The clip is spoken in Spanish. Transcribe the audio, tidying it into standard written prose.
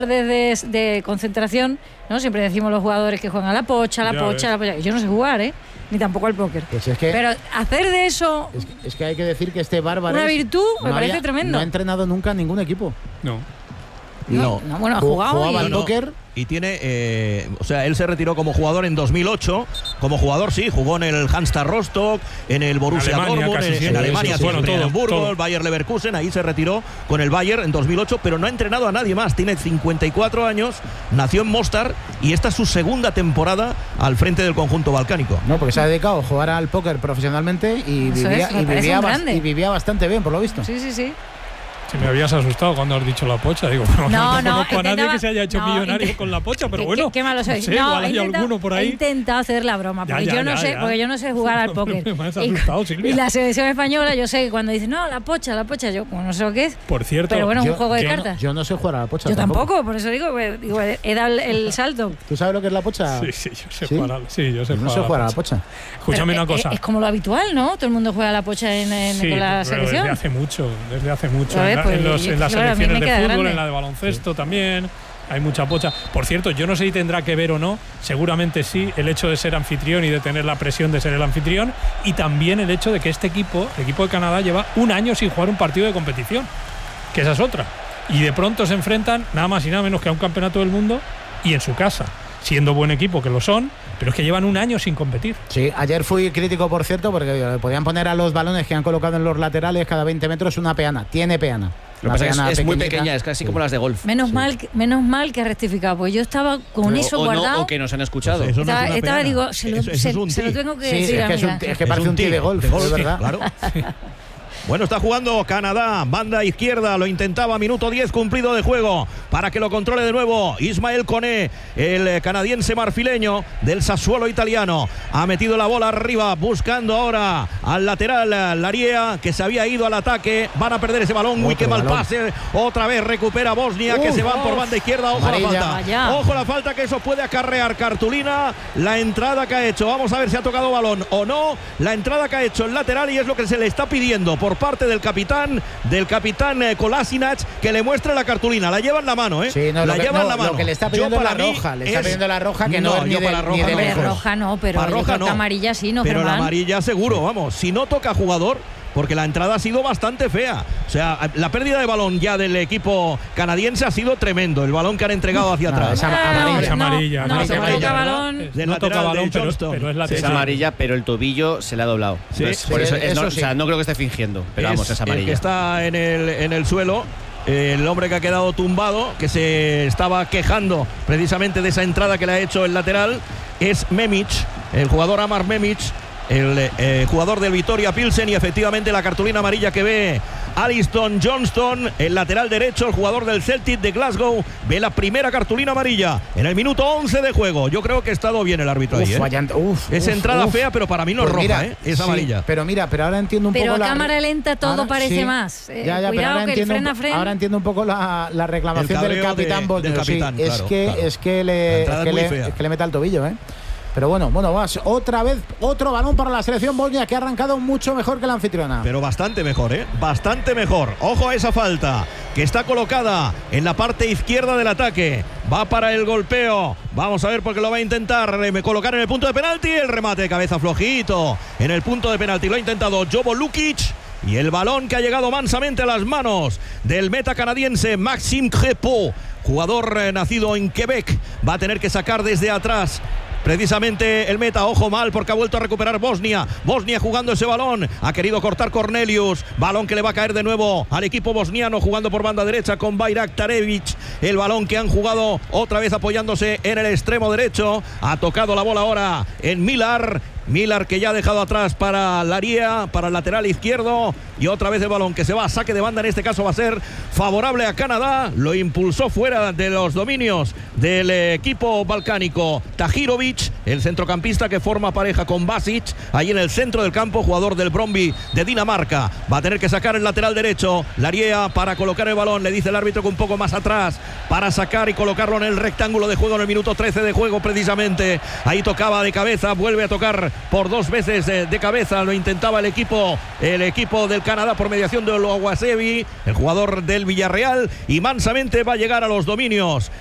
de concentración, ¿no? Siempre decimos los jugadores que juegan a la pocha. Yo no sé jugar, ni tampoco al póker. Pues es que, pero hacer de eso es que hay que decir que este bárbaro una virtud me parece tremendo. No ha entrenado nunca en ningún equipo. No, bueno, ha jugado jugaba al póker. Y tiene, o sea, él se retiró como jugador en 2008. Como jugador, sí, jugó en el Hansa Rostock, en el Borussia Dortmund, en Alemania, en Hamburgo, el Bayer Leverkusen. Ahí se retiró con el Bayern en 2008, pero no ha entrenado a nadie más. Tiene 54 años, nació en Mostar y esta es su segunda temporada al frente del conjunto balcánico. No, porque se ha dedicado a jugar al póker profesionalmente y vivía bastante bien, por lo visto. Sí. Si me habías asustado cuando has dicho la pocha, digo, no conozco a nadie que se haya hecho millonario con la pocha, pero bueno. Qué malo soy. No sé, igual hay alguno por ahí. He intentado hacer la broma, porque yo no sé jugar al póker. Me has asustado, Silvia. Y la selección española, yo sé que cuando dicen, no, la pocha, yo no sé lo que es. Por cierto, pero bueno, un juego de cartas. Yo no sé jugar a la pocha. Yo tampoco, por eso digo, he dado el salto. ¿Tú sabes lo que es la pocha? Sí, yo sé jugar a la pocha. Escúchame una cosa. Es como lo habitual, ¿no? Todo el mundo juega a la pocha con la selección. Desde hace mucho. En las selecciones de fútbol, grande. En la de baloncesto también hay mucha pocha. Por cierto, yo no sé si tendrá que ver o no, seguramente sí, el hecho de ser anfitrión y de tener la presión de ser el anfitrión, y también el hecho de que el equipo de Canadá lleva un año sin jugar un partido de competición, que esa es otra, y de pronto se enfrentan nada más y nada menos que a un campeonato del mundo y en su casa, siendo buen equipo que lo son, pero es que llevan un año sin competir. Sí, ayer fui crítico, por cierto, porque podían poner a los balones que han colocado en los laterales cada 20 metros una peana. Tiene peana. Lo que pasa es que es muy pequeña, es casi como las de golf. Menos mal que ha rectificado, pues yo estaba con eso guardado. No, o que nos han escuchado. Pues estaba digo, se lo tengo que decir. Es que parece un tee de golf, es verdad. Claro. Bueno, está jugando Canadá, banda izquierda, lo intentaba, minuto 10 cumplido de juego, para que lo controle de nuevo Ismael Koné, el canadiense marfileño del Sassuolo italiano. Ha metido la bola arriba, buscando ahora al lateral Lariea, que se había ido al ataque. Van a perder ese balón, uy, qué mal pase. Otra vez recupera Bosnia, que se van por banda izquierda. Ojo amarilla. La falta, ojo la falta, que eso puede acarrear cartulina. La entrada que ha hecho, vamos a ver si ha tocado balón o no. La entrada que ha hecho el lateral, y es lo que se le está pidiendo por parte del capitán Kolasinac, que le muestre la cartulina. La lleva en la mano, Sí, no, la lleva en la mano. Lo que le está pidiendo es la roja. Le está pidiendo la roja, que no es ni de lejos. Roja no, pero roja no. Amarilla sí, no, pero Germán. La amarilla seguro, vamos. Si no toca jugador, porque la entrada ha sido bastante fea. O sea, la pérdida de balón ya del equipo canadiense ha sido tremendo. El balón que han entregado hacia atrás. Es amarilla. No toca balón. No toca balón, pero es lateral. Es amarilla, pero el tobillo se le ha doblado. Sí, por eso o sea, no creo que esté fingiendo, pero vamos, es amarilla. El que está en el suelo, el hombre que ha quedado tumbado, que se estaba quejando precisamente de esa entrada que le ha hecho el lateral, es Memic, el jugador Amar Memic, el jugador del Vitoria Pilsen, y efectivamente la cartulina amarilla que ve Aliston Johnston, el lateral derecho, el jugador del Celtic de Glasgow, ve la primera cartulina amarilla en el minuto 11 de juego. Yo creo que ha estado bien el árbitro ahí. Es entrada fea, pero para mí no es roja, mira, es amarilla. Pero ahora entiendo un poco. Pero a cámara lenta todo parece más. Cuidado que el frena. Ahora entiendo un poco la reclamación del capitán Bosnia. Es que le meta el tobillo, Pero bueno, vas otra vez otro balón para la selección bosnia, que ha arrancado mucho mejor que la anfitriona. Pero bastante mejor, bastante mejor. Ojo a esa falta, que está colocada en la parte izquierda del ataque. Va para el golpeo. Vamos a ver, porque lo va a intentar colocar en el punto de penalti. El remate de cabeza flojito en el punto de penalti. Lo ha intentado Jovo Lukic. Y el balón que ha llegado mansamente a las manos del meta canadiense Maxime Crépeau, jugador nacido en Quebec. Va a tener que sacar desde atrás precisamente el meta. Ojo mal, porque ha vuelto a recuperar Bosnia jugando ese balón. Ha querido cortar Cornelius, balón que le va a caer de nuevo al equipo bosniano, jugando por banda derecha con Bayrak Tarevic. El balón que han jugado otra vez apoyándose en el extremo derecho. Ha tocado la bola ahora en Millar, que ya ha dejado atrás para Lariea, para el lateral izquierdo, y otra vez el balón que se va a saque de banda. En este caso va a ser favorable a Canadá. Lo impulsó fuera de los dominios del equipo balcánico Tahirovic, el centrocampista que forma pareja con Basic ahí en el centro del campo, jugador del Brøndby de Dinamarca. Va a tener que sacar el lateral derecho Lariea para colocar el balón. Le dice el árbitro que un poco más atrás para sacar y colocarlo en el rectángulo de juego en el minuto 13 de juego precisamente. Ahí tocaba de cabeza, vuelve a tocar por 2 veces de cabeza. Lo intentaba el equipo del Canadá por mediación de Oluwasebi, el jugador del Villarreal, y mansamente va a llegar a los dominios